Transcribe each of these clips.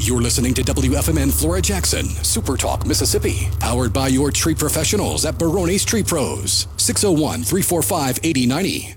You're listening to WFMN Flora Jackson, Super Talk, Mississippi. Powered by your tree professionals at Barone's Tree Pros. 601-345-8090.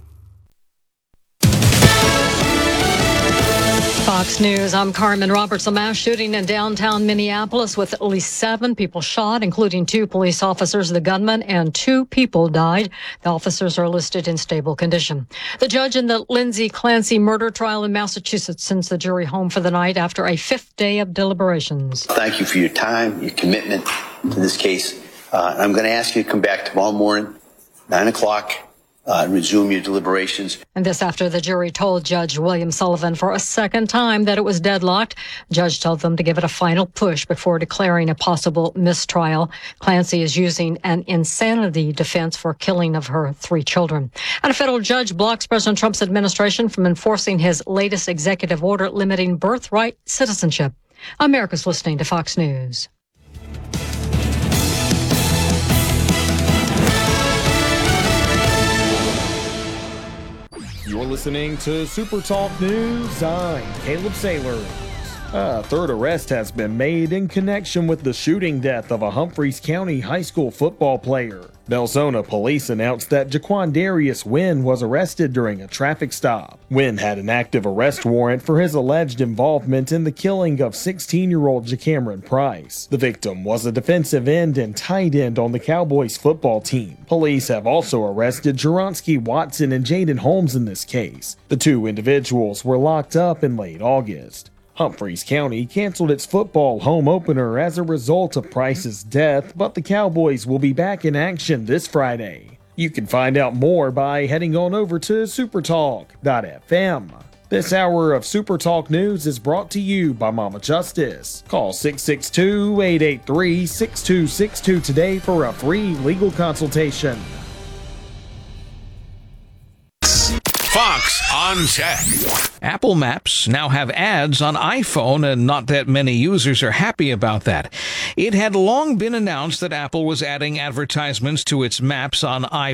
Fox News, I'm Carmen Roberts. A mass shooting in downtown Minneapolis with at least 7 people shot, including 2 police officers, the gunman, and 2 people died. The officers are listed in stable condition. The judge in the Lindsay Clancy murder trial in Massachusetts sends the jury home for the night after a 5th day of deliberations. Thank you for your time, your commitment to this case. I'm going to ask you to come back tomorrow morning, 9 o'clock. Resume your deliberations. And this after the jury told Judge William Sullivan for a second time that it was deadlocked. Judge told them to give it a final push before declaring a possible mistrial. Clancy is using an insanity defense for killing of her 3 children. And a federal judge blocks President Trump's administration from enforcing his latest executive order limiting birthright citizenship. America's listening to Fox News. You're listening to Super Talk News. I'm Caleb Sailors. A 3rd arrest has been made in connection with the shooting death of a Humphreys County high school football player. Belzona police announced that Jaquandarius Wynn was arrested during a traffic stop. Wynn had an active arrest warrant for his alleged involvement in the killing of 16-year-old Jacameron Price. The victim was a defensive end and tight end on the Cowboys football team. Police have also arrested Jeronsky Watson and Jaden Holmes in this case. The 2 individuals were locked up in late August. Humphreys County canceled its football home opener as a result of Price's death, but the Cowboys will be back in action this Friday. You can find out more by heading on over to supertalk.fm. This hour of Super Talk News is brought to you by Mama Justice. Call 662-883-6262 today for a free legal consultation. Fox on Tech. Apple Maps now have ads on iPhone, and not that many users are happy about that. It had long been announced that Apple was adding advertisements to its maps on iPhone.